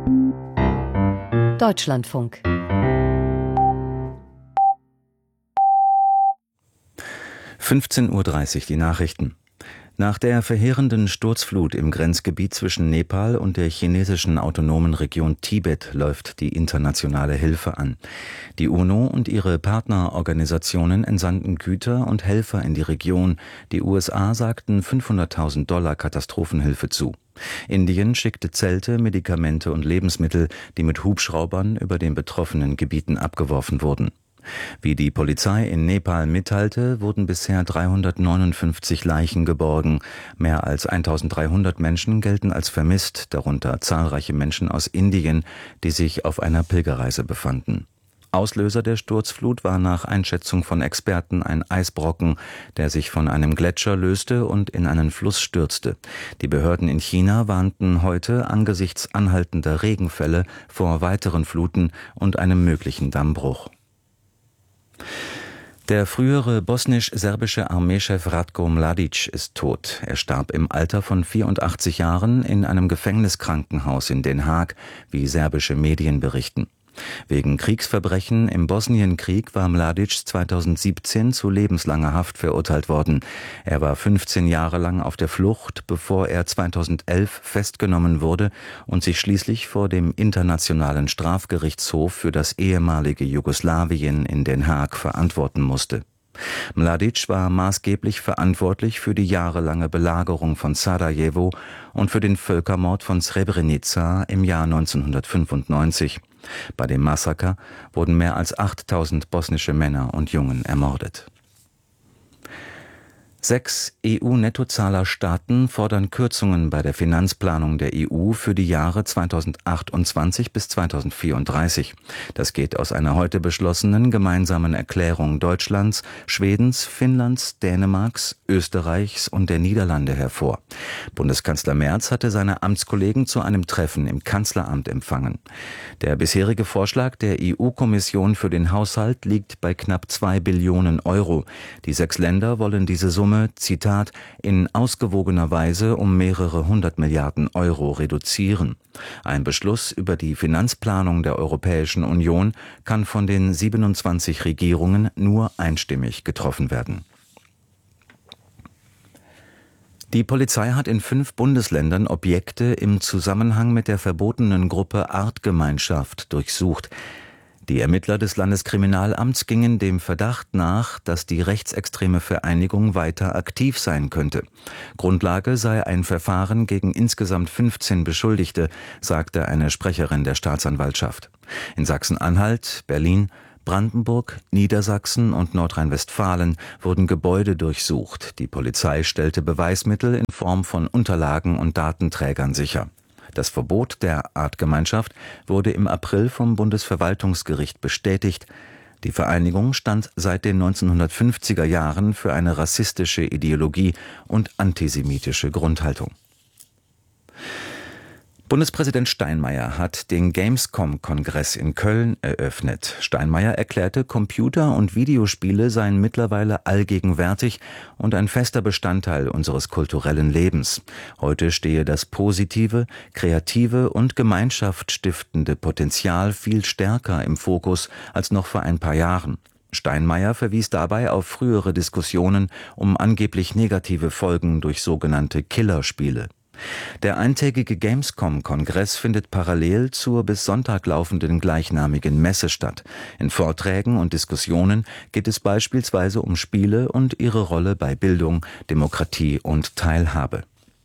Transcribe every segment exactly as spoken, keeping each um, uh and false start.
Deutschlandfunk. fünfzehn Uhr dreißig, die Nachrichten. Nach der verheerenden Sturzflut im Grenzgebiet zwischen Nepal und der chinesischen autonomen Region Tibet läuft die internationale Hilfe an. Die UNO und ihre Partnerorganisationen entsandten Güter und Helfer in die Region. Die U S A sagten fünfhunderttausend Dollar Katastrophenhilfe zu. Indien schickte Zelte, Medikamente und Lebensmittel, die mit Hubschraubern über den betroffenen Gebieten abgeworfen wurden. Wie die Polizei in Nepal mitteilte, wurden bisher dreihundertneunundfünfzig Leichen geborgen. Mehr als eintausenddreihundert Menschen gelten als vermisst, darunter zahlreiche Menschen aus Indien, die sich auf einer Pilgerreise befanden. Auslöser der Sturzflut war nach Einschätzung von Experten ein Eisbrocken, der sich von einem Gletscher löste und in einen Fluss stürzte. Die Behörden in China warnten heute angesichts anhaltender Regenfälle vor weiteren Fluten und einem möglichen Dammbruch. Der frühere bosnisch-serbische Armeechef Ratko Mladic ist tot. Er starb im Alter von vierundachtzig Jahren in einem Gefängniskrankenhaus in Den Haag, wie serbische Medien berichten. Wegen Kriegsverbrechen im Bosnienkrieg war Mladic zweitausendsiebzehn zu lebenslanger Haft verurteilt worden. Er war fünfzehn Jahre lang auf der Flucht, bevor er zweitausendelf festgenommen wurde und sich schließlich vor dem Internationalen Strafgerichtshof für das ehemalige Jugoslawien in Den Haag verantworten musste. Mladic war maßgeblich verantwortlich für die jahrelange Belagerung von Sarajevo und für den Völkermord von Srebrenica im Jahr neunzehnhundertfünfundneunzig. Bei dem Massaker wurden mehr als achttausend bosnische Männer und Jungen ermordet. Sechs E U-Nettozahlerstaaten fordern Kürzungen bei der Finanzplanung der E U für die Jahre zweitausendachtundzwanzig bis zweitausendvierunddreißig. Das geht aus einer heute beschlossenen gemeinsamen Erklärung Deutschlands, Schwedens, Finnlands, Dänemarks, Österreichs und der Niederlande hervor. Bundeskanzler Merz hatte seine Amtskollegen zu einem Treffen im Kanzleramt empfangen. Der bisherige Vorschlag der E U-Kommission für den Haushalt liegt bei knapp zwei Billionen Euro. Die sechs Länder wollen diese Summe Zitat, in ausgewogener Weise um mehrere hundert Milliarden Euro reduzieren. Ein Beschluss über die Finanzplanung der Europäischen Union kann von den siebenundzwanzig Regierungen nur einstimmig getroffen werden. Die Polizei hat in fünf Bundesländern Objekte im Zusammenhang mit der verbotenen Gruppe Artgemeinschaft durchsucht. Die Ermittler des Landeskriminalamts gingen dem Verdacht nach, dass die rechtsextreme Vereinigung weiter aktiv sein könnte. Grundlage sei ein Verfahren gegen insgesamt fünfzehn Beschuldigte, sagte eine Sprecherin der Staatsanwaltschaft. In Sachsen-Anhalt, Berlin, Brandenburg, Niedersachsen und Nordrhein-Westfalen wurden Gebäude durchsucht. Die Polizei stellte Beweismittel in Form von Unterlagen und Datenträgern sicher. Das Verbot der Artgemeinschaft wurde im April vom Bundesverwaltungsgericht bestätigt. Die Vereinigung stand seit den neunzehnhundertfünfziger Jahren für eine rassistische Ideologie und antisemitische Grundhaltung. Bundespräsident Steinmeier hat den Gamescom-Kongress in Köln eröffnet. Steinmeier erklärte, Computer- und Videospiele seien mittlerweile allgegenwärtig und ein fester Bestandteil unseres kulturellen Lebens. Heute stehe das positive, kreative und gemeinschaftsstiftende Potenzial viel stärker im Fokus als noch vor ein paar Jahren. Steinmeier verwies dabei auf frühere Diskussionen um angeblich negative Folgen durch sogenannte Killerspiele. Der eintägige Gamescom-Kongress findet parallel zur bis Sonntag laufenden gleichnamigen Messe statt. In Vorträgen und Diskussionen geht es beispielsweise um Spiele und ihre Rolle bei Bildung, Demokratie und Teilhabe.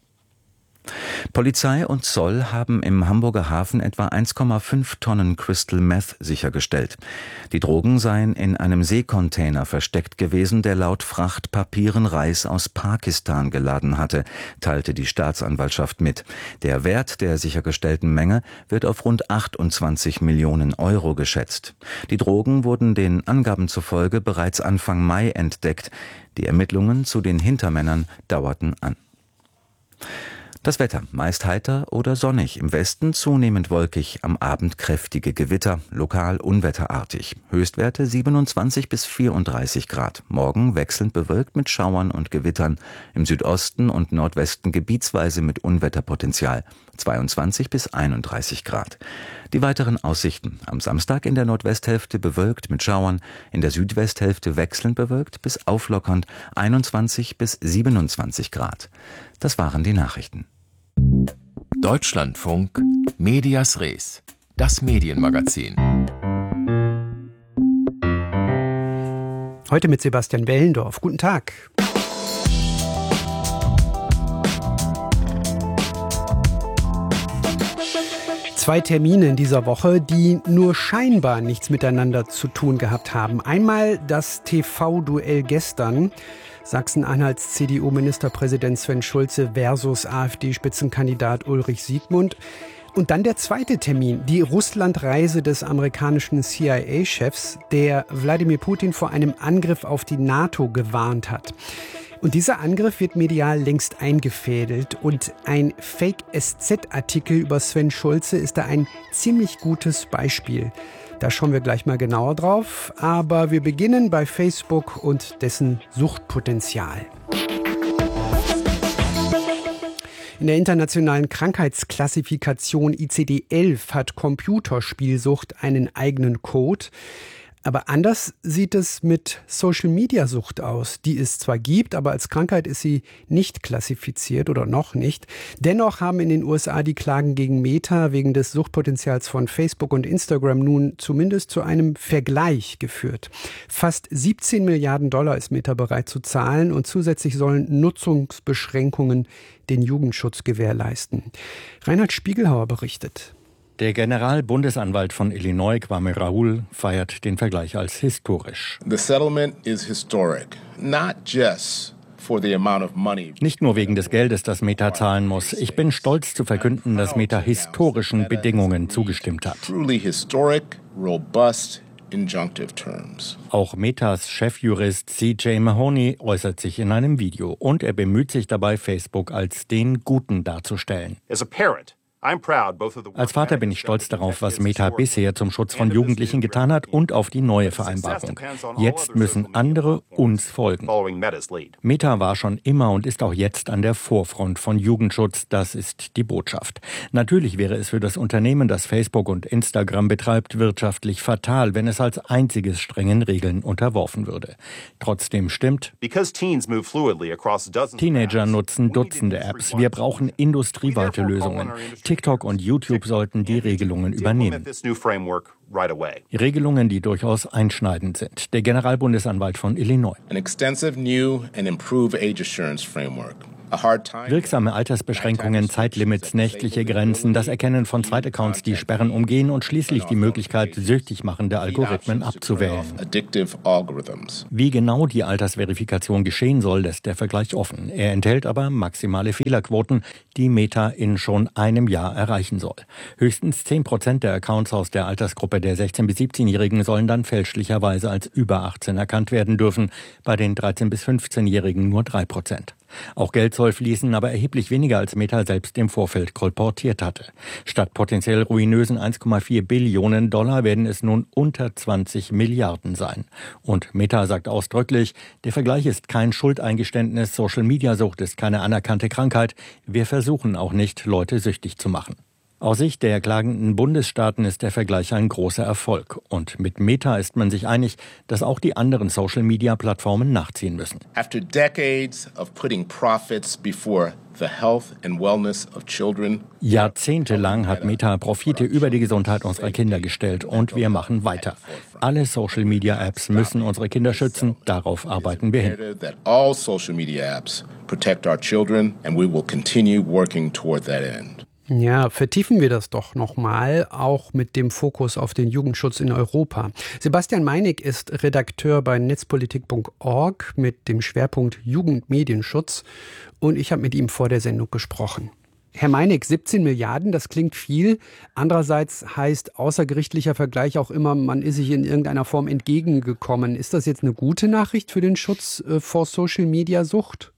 Polizei und Zoll haben im Hamburger Hafen etwa eins Komma fünf Tonnen Crystal Meth sichergestellt. Die Drogen seien in einem Seekontainer versteckt gewesen, der laut Frachtpapieren Reis aus Pakistan geladen hatte, teilte die Staatsanwaltschaft mit. Der Wert der sichergestellten Menge wird auf rund achtundzwanzig Millionen Euro geschätzt. Die Drogen wurden den Angaben zufolge bereits Anfang Mai entdeckt. Die Ermittlungen zu den Hintermännern dauerten an. Das Wetter meist heiter oder sonnig, im Westen zunehmend wolkig, am Abend kräftige Gewitter, lokal unwetterartig. Höchstwerte siebenundzwanzig bis vierunddreißig Grad. Morgen wechselnd bewölkt mit Schauern und Gewittern. Im Südosten und Nordwesten gebietsweise mit Unwetterpotenzial. zweiundzwanzig bis einunddreißig Grad. Die weiteren Aussichten: Am Samstag in der Nordwesthälfte bewölkt mit Schauern, in der Südwesthälfte wechselnd bewölkt bis auflockernd einundzwanzig bis siebenundzwanzig Grad. Das waren die Nachrichten. Deutschlandfunk Medias Res, das Medienmagazin. Heute mit Sebastian Wellendorf. Guten Tag. Zwei Termine in dieser Woche, die nur scheinbar nichts miteinander zu tun gehabt haben. Einmal das T V-Duell gestern. Sachsen-Anhalts C D U-Ministerpräsident Sven Schulze versus AfD-Spitzenkandidat Ulrich Siegmund. Und dann der zweite Termin, die Russlandreise des amerikanischen C I A-Chefs, der Wladimir Putin vor einem Angriff auf die NATO gewarnt hat. Und dieser Angriff wird medial längst eingefädelt und ein Fake-S Z-Artikel über Sven Schulze ist da ein ziemlich gutes Beispiel. Da schauen wir gleich mal genauer drauf, aber wir beginnen bei Facebook und dessen Suchtpotenzial. In der internationalen Krankheitsklassifikation I C D elf hat Computerspielsucht einen eigenen Code. Aber anders sieht es mit Social-Media-Sucht aus, die es zwar gibt, aber als Krankheit ist sie nicht klassifiziert oder noch nicht. Dennoch haben in den U S A die Klagen gegen Meta wegen des Suchtpotenzials von Facebook und Instagram nun zumindest zu einem Vergleich geführt. Fast siebzehn Milliarden Dollar ist Meta bereit zu zahlen und zusätzlich sollen Nutzungsbeschränkungen den Jugendschutz gewährleisten. Reinhard Spiegelhauer berichtet. Der Generalbundesanwalt von Illinois, Kwame Raoul, feiert den Vergleich als historisch. The settlement is historic, not just for the amount of money. Nicht nur wegen des Geldes, das Meta zahlen muss. Ich bin stolz zu verkünden, dass Meta historischen Bedingungen zugestimmt hat. Truly historic, robust, injunctive terms. Auch Metas Chefjurist C J Mahoney äußert sich in einem Video und er bemüht sich dabei, Facebook als den Guten darzustellen. As a parent, Als Vater bin ich stolz darauf, was Meta bisher zum Schutz von Jugendlichen getan hat und auf die neue Vereinbarung. Jetzt müssen andere uns folgen. Meta war schon immer und ist auch jetzt an der Vorfront von Jugendschutz. Das ist die Botschaft. Natürlich wäre es für das Unternehmen, das Facebook und Instagram betreibt, wirtschaftlich fatal, wenn es als einziges strengen Regeln unterworfen würde. Trotzdem stimmt, Teenager nutzen Dutzende Apps. Wir brauchen industrieweite Lösungen. TikTok und YouTube sollten die Regelungen übernehmen. Regelungen, die durchaus einschneidend sind. Der Generalbundesanwalt von Illinois. An extensive new and improved age assurance framework. Wirksame Altersbeschränkungen, Zeitlimits, nächtliche Grenzen, das Erkennen von Zweitaccounts, die Sperren umgehen und schließlich die Möglichkeit, süchtig machende Algorithmen abzuwählen. Wie genau die Altersverifikation geschehen soll, lässt der Vergleich offen. Er enthält aber maximale Fehlerquoten, die Meta in schon einem Jahr erreichen soll. Höchstens zehn Prozent der Accounts aus der Altersgruppe der sechzehn- bis siebzehnjährigen sollen dann fälschlicherweise als über achtzehn erkannt werden dürfen, bei den dreizehn- bis fünfzehnjährigen nur drei Prozent. Auch Geld soll fließen, aber erheblich weniger als Meta selbst im Vorfeld kolportiert hatte. Statt potenziell ruinösen eins Komma vier Billionen Dollar werden es nun unter zwanzig Milliarden sein. Und Meta sagt ausdrücklich, der Vergleich ist kein Schuldeingeständnis, Social-Media-Sucht ist keine anerkannte Krankheit. Wir versuchen auch nicht, Leute süchtig zu machen. Aus Sicht der klagenden Bundesstaaten ist der Vergleich ein großer Erfolg. Und mit Meta ist man sich einig, dass auch die anderen Social-Media-Plattformen nachziehen müssen. After decades of putting profits before the health and wellness of children. Jahrzehntelang hat Meta Profite über die Gesundheit unserer Kinder gestellt und wir machen weiter. Alle Social-Media-Apps müssen unsere Kinder schützen, darauf arbeiten wir hin. All social-media-apps protect our children and we will continue working toward that end. Ja, vertiefen wir das doch nochmal, auch mit dem Fokus auf den Jugendschutz in Europa. Sebastian Meinig ist Redakteur bei netzpolitik punkt org mit dem Schwerpunkt Jugendmedienschutz und ich habe mit ihm vor der Sendung gesprochen. Herr Meinig, siebzehn Milliarden, das klingt viel. Andererseits heißt außergerichtlicher Vergleich auch immer, man ist sich in irgendeiner Form entgegengekommen. Ist das jetzt eine gute Nachricht für den Schutz vor Social-Media-Sucht?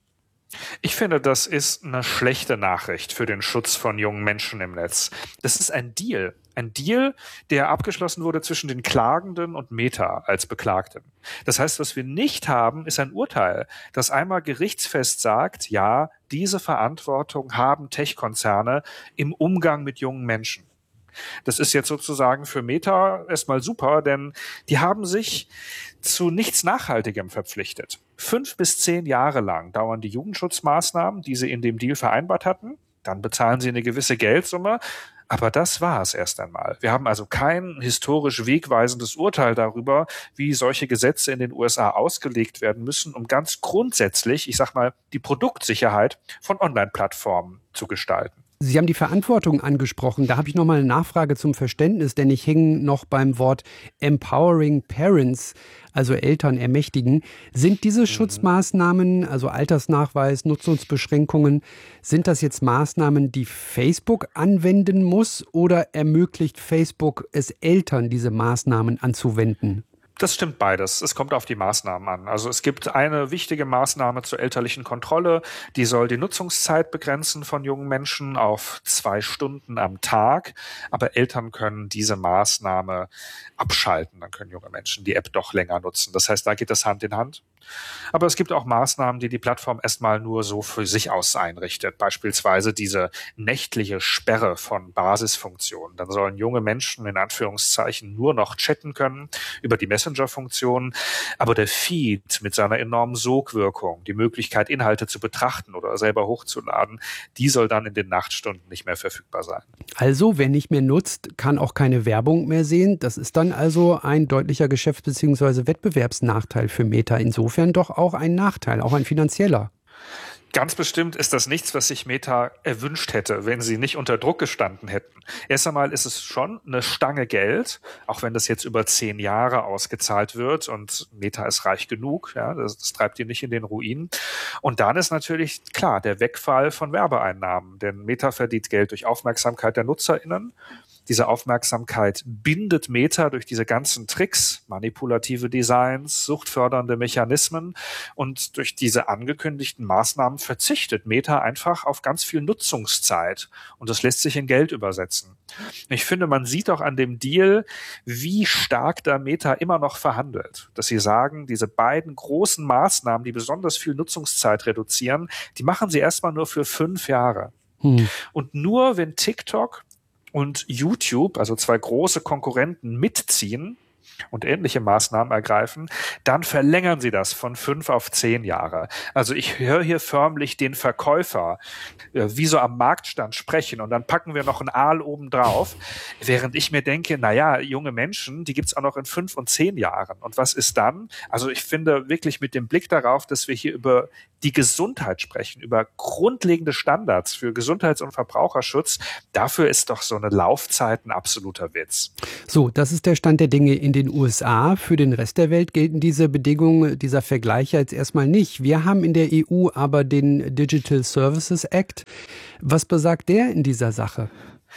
Ich finde, das ist eine schlechte Nachricht für den Schutz von jungen Menschen im Netz. Das ist ein Deal. Ein Deal, der abgeschlossen wurde zwischen den Klagenden und Meta als Beklagten. Das heißt, was wir nicht haben, ist ein Urteil, das einmal gerichtsfest sagt, ja, diese Verantwortung haben Tech-Konzerne im Umgang mit jungen Menschen. Das ist jetzt sozusagen für Meta erstmal super, denn die haben sich zu nichts Nachhaltigem verpflichtet. Fünf bis zehn Jahre lang dauern die Jugendschutzmaßnahmen, die sie in dem Deal vereinbart hatten. Dann bezahlen sie eine gewisse Geldsumme. Aber das war es erst einmal. Wir haben also kein historisch wegweisendes Urteil darüber, wie solche Gesetze in den U S A ausgelegt werden müssen, um ganz grundsätzlich, ich sag mal, die Produktsicherheit von Online-Plattformen zu gestalten. Sie haben die Verantwortung angesprochen. Da habe ich noch mal eine Nachfrage zum Verständnis, denn ich hänge noch beim Wort Empowering Parents, also Eltern ermächtigen. Sind diese mhm. Schutzmaßnahmen, also Altersnachweis, Nutzungsbeschränkungen, sind das jetzt Maßnahmen, die Facebook anwenden muss, oder ermöglicht Facebook es Eltern, diese Maßnahmen anzuwenden? Das stimmt beides. Es kommt auf die Maßnahmen an. Also es gibt eine wichtige Maßnahme zur elterlichen Kontrolle, die soll die Nutzungszeit begrenzen von jungen Menschen auf zwei Stunden am Tag. Aber Eltern können diese Maßnahme abschalten. Dann können junge Menschen die App doch länger nutzen. Das heißt, da geht das Hand in Hand. Aber es gibt auch Maßnahmen, die die Plattform erstmal nur so für sich aus einrichtet. Beispielsweise diese nächtliche Sperre von Basisfunktionen. Dann sollen junge Menschen in Anführungszeichen nur noch chatten können über die Messenger-Funktion. Aber der Feed mit seiner enormen Sogwirkung, die Möglichkeit, Inhalte zu betrachten oder selber hochzuladen, die soll dann in den Nachtstunden nicht mehr verfügbar sein. Also, wer nicht mehr nutzt, kann auch keine Werbung mehr sehen. Das ist dann also ein deutlicher Geschäfts- bzw. Wettbewerbsnachteil für Meta. Insofern doch auch ein Nachteil, auch ein finanzieller. Ganz bestimmt ist das nichts, was sich Meta erwünscht hätte, wenn sie nicht unter Druck gestanden hätten. Erst einmal ist es schon eine Stange Geld, auch wenn das jetzt über zehn Jahre ausgezahlt wird und Meta ist reich genug, ja, das, das treibt die nicht in den Ruin. Und dann ist natürlich klar der Wegfall von Werbeeinnahmen, denn Meta verdient Geld durch Aufmerksamkeit der NutzerInnen. Diese Aufmerksamkeit bindet Meta durch diese ganzen Tricks, manipulative Designs, suchtfördernde Mechanismen, und durch diese angekündigten Maßnahmen verzichtet Meta einfach auf ganz viel Nutzungszeit, und das lässt sich in Geld übersetzen. Ich finde, man sieht auch an dem Deal, wie stark da Meta immer noch verhandelt, dass sie sagen, diese beiden großen Maßnahmen, die besonders viel Nutzungszeit reduzieren, die machen sie erstmal nur für fünf Jahre. Hm. Und nur wenn TikTok und YouTube, also zwei große Konkurrenten, mitziehen und ähnliche Maßnahmen ergreifen, dann verlängern sie das von fünf auf zehn Jahre. Also ich höre hier förmlich den Verkäufer äh, wie so am Marktstand sprechen, und dann packen wir noch einen Aal oben drauf, während ich mir denke, naja, junge Menschen, die gibt's auch noch in fünf und zehn Jahren. Und was ist dann? Also ich finde wirklich mit dem Blick darauf, dass wir hier über die Gesundheit sprechen, über grundlegende Standards für Gesundheits- und Verbraucherschutz, dafür ist doch so eine Laufzeit ein absoluter Witz. So, das ist der Stand der Dinge in den U S A. Für den Rest der Welt gelten diese Bedingungen, dieser Vergleich jetzt erstmal nicht. Wir haben in der E U aber den Digital Services Act. Was besagt der in dieser Sache?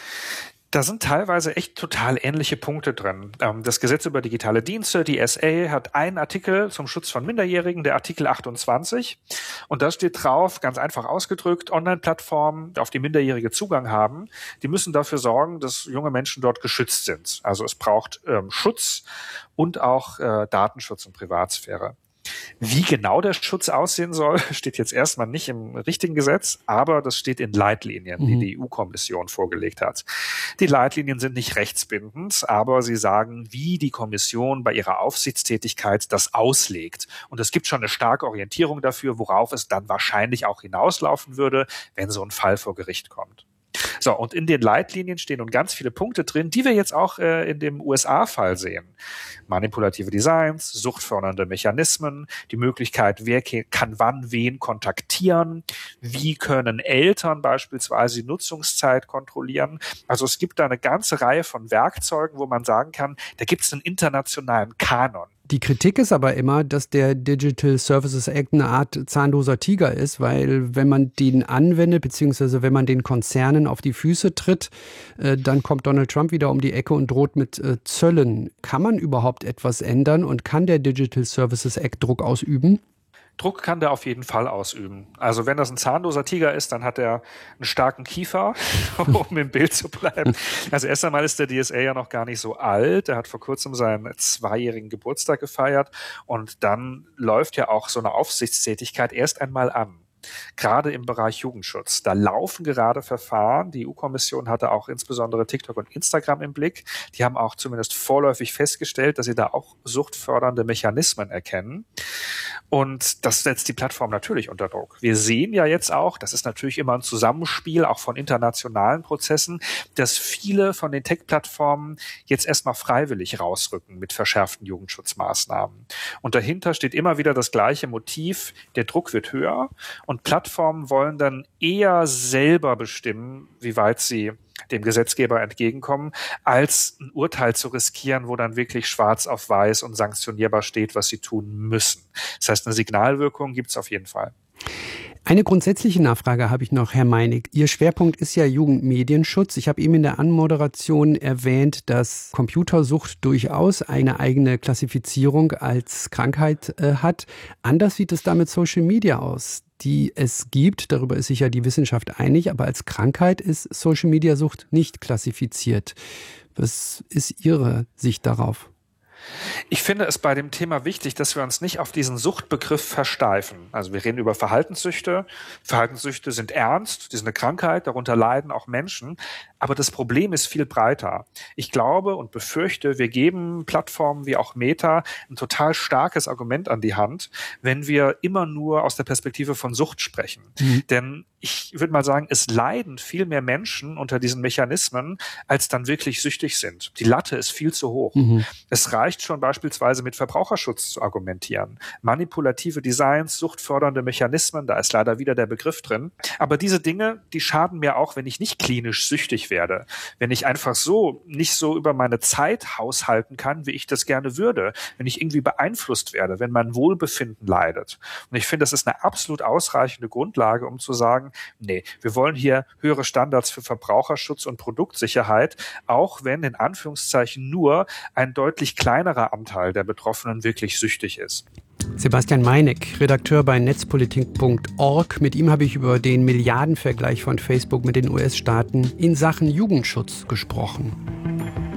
Da sind teilweise echt total ähnliche Punkte drin. Das Gesetz über digitale Dienste, die S A, hat einen Artikel zum Schutz von Minderjährigen, der Artikel achtundzwanzig. Und da steht drauf, ganz einfach ausgedrückt, Online-Plattformen, auf die Minderjährige Zugang haben, die müssen dafür sorgen, dass junge Menschen dort geschützt sind. Also es braucht ähm, Schutz und auch äh, Datenschutz und Privatsphäre. Wie genau der Schutz aussehen soll, steht jetzt erstmal nicht im richtigen Gesetz, aber das steht in Leitlinien, die die E U-Kommission vorgelegt hat. Die Leitlinien sind nicht rechtsbindend, aber sie sagen, wie die Kommission bei ihrer Aufsichtstätigkeit das auslegt. Und es gibt schon eine starke Orientierung dafür, worauf es dann wahrscheinlich auch hinauslaufen würde, wenn so ein Fall vor Gericht kommt. So, und in den Leitlinien stehen nun ganz viele Punkte drin, die wir jetzt auch äh, in dem U S A-Fall sehen. Manipulative Designs, suchtfördernde Mechanismen, die Möglichkeit, wer kann wann wen kontaktieren, wie können Eltern beispielsweise die Nutzungszeit kontrollieren. Also es gibt da eine ganze Reihe von Werkzeugen, wo man sagen kann, da gibt es einen internationalen Kanon. Die Kritik ist aber immer, dass der Digital Services Act eine Art zahnloser Tiger ist, weil wenn man den anwendet, beziehungsweise wenn man den Konzernen auf die Füße tritt, äh, dann kommt Donald Trump wieder um die Ecke und droht mit äh, Zöllen. Kann man überhaupt etwas ändern und kann der Digital Services Act Druck ausüben? Druck kann der auf jeden Fall ausüben. Also wenn das ein zahnloser Tiger ist, dann hat er einen starken Kiefer, um im Bild zu bleiben. Also erst einmal ist der D S A ja noch gar nicht so alt. Er hat vor kurzem seinen zweijährigen Geburtstag gefeiert und dann läuft ja auch so eine Aufsichtstätigkeit erst einmal an. Gerade im Bereich Jugendschutz. Da laufen gerade Verfahren. Die E U-Kommission hatte auch insbesondere TikTok und Instagram im Blick. Die haben auch zumindest vorläufig festgestellt, dass sie da auch suchtfördernde Mechanismen erkennen. Und das setzt die Plattform natürlich unter Druck. Wir sehen ja jetzt auch, das ist natürlich immer ein Zusammenspiel auch von internationalen Prozessen, dass viele von den Tech-Plattformen jetzt erstmal freiwillig rausrücken mit verschärften Jugendschutzmaßnahmen. Und dahinter steht immer wieder das gleiche Motiv, der Druck wird höher und Plattformen wollen dann eher selber bestimmen, wie weit sie dem Gesetzgeber entgegenkommen, als ein Urteil zu riskieren, wo dann wirklich schwarz auf weiß und sanktionierbar steht, was sie tun müssen. Das heißt, eine Signalwirkung gibt es auf jeden Fall. Eine grundsätzliche Nachfrage habe ich noch, Herr Meinig. Ihr Schwerpunkt ist ja Jugendmedienschutz. Ich habe eben in der Anmoderation erwähnt, dass Computersucht durchaus eine eigene Klassifizierung als Krankheit äh, hat. Anders sieht es da mit Social Media aus, die es gibt. Darüber ist sich ja die Wissenschaft einig. Aber als Krankheit ist Social Media Sucht nicht klassifiziert. Was ist Ihre Sicht darauf? Ich finde es bei dem Thema wichtig, dass wir uns nicht auf diesen Suchtbegriff versteifen. Also wir reden über Verhaltenssüchte. Verhaltenssüchte sind ernst, die sind eine Krankheit, darunter leiden auch Menschen. Aber das Problem ist viel breiter. Ich glaube und befürchte, wir geben Plattformen wie auch Meta ein total starkes Argument an die Hand, wenn wir immer nur aus der Perspektive von Sucht sprechen. Mhm. Denn ich würde mal sagen, es leiden viel mehr Menschen unter diesen Mechanismen, als dann wirklich süchtig sind. Die Latte ist viel zu hoch. Mhm. Es reicht schon beispielsweise mit Verbraucherschutz zu argumentieren. Manipulative Designs, suchtfördernde Mechanismen, da ist leider wieder der Begriff drin. Aber diese Dinge, die schaden mir auch, wenn ich nicht klinisch süchtig werde. Wenn ich einfach so nicht so über meine Zeit haushalten kann, wie ich das gerne würde. Wenn ich irgendwie beeinflusst werde, wenn mein Wohlbefinden leidet. Und ich finde, das ist eine absolut ausreichende Grundlage, um zu sagen, nee, wir wollen hier höhere Standards für Verbraucherschutz und Produktsicherheit, auch wenn in Anführungszeichen nur ein deutlich kleinerer Anteil der Betroffenen wirklich süchtig ist. Sebastian Meinig, Redakteur bei netzpolitik punkt org. Mit ihm habe ich über den Milliardenvergleich von Facebook mit den U S-Staaten in Sachen Jugendschutz gesprochen.